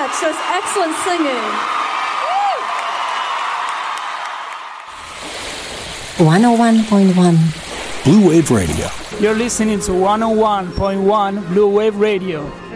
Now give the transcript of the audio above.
much. That's excellent singing. 101.1 Blue Wave Radio. You're listening to 101.1 Blue Wave Radio.